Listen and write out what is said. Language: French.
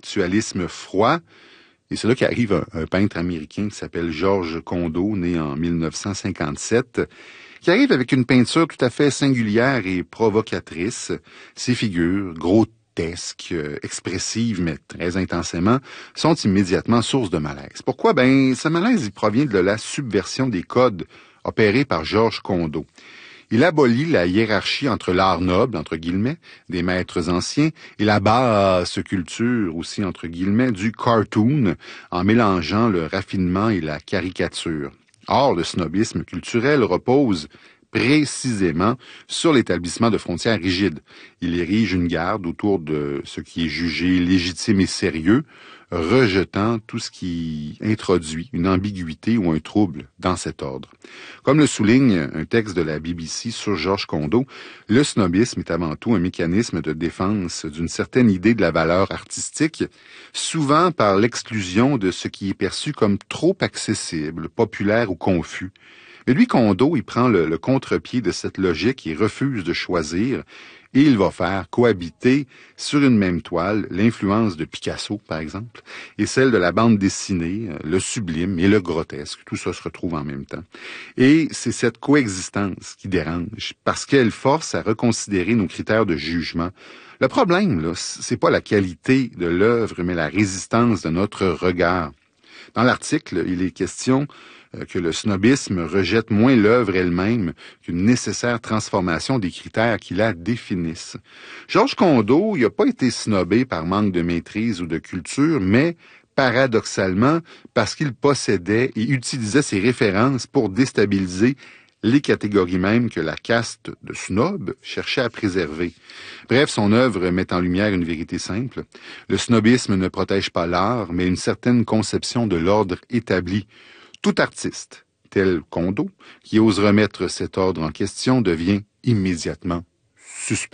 conceptualisme froid. Et c'est là qu'arrive un peintre américain qui s'appelle Georges Condo, né en 1957, qui arrive avec une peinture tout à fait singulière et provocatrice. Ses figures, grotesques, expressives, mais très intensément, sont immédiatement source de malaise. Pourquoi? Ce malaise, il provient de la subversion des codes opérés par Georges Condo. Il abolit la hiérarchie entre l'art noble, entre guillemets, des maîtres anciens, et la basse culture, aussi entre guillemets, du cartoon, en mélangeant le raffinement et la caricature. Or, le snobisme culturel repose précisément sur l'établissement de frontières rigides. Il érige une garde autour de ce qui est jugé légitime et sérieux, rejetant tout ce qui introduit une ambiguïté ou un trouble dans cet ordre. Comme le souligne un texte de la BBC sur Georges Condo, le snobisme est avant tout un mécanisme de défense d'une certaine idée de la valeur artistique, souvent par l'exclusion de ce qui est perçu comme trop accessible, populaire ou confus. Mais lui, Condo, il prend le contre-pied de cette logique et refuse de choisir, et il va faire cohabiter sur une même toile l'influence de Picasso, par exemple, et celle de la bande dessinée, le sublime et le grotesque. Tout ça se retrouve en même temps. Et c'est cette coexistence qui dérange, parce qu'elle force à reconsidérer nos critères de jugement. Le problème, là, c'est pas la qualité de l'œuvre, mais la résistance de notre regard. Dans l'article, il est question que le snobisme rejette moins l'œuvre elle-même qu'une nécessaire transformation des critères qui la définissent. Georges Condo, il n'a pas été snobé par manque de maîtrise ou de culture, mais paradoxalement parce qu'il possédait et utilisait ses références pour déstabiliser les catégories mêmes que la caste de snob cherchait à préserver. Bref, son œuvre met en lumière une vérité simple. Le snobisme ne protège pas l'art, mais une certaine conception de l'ordre établi. Tout artiste, tel Condo, qui ose remettre cet ordre en question, devient immédiatement suspect.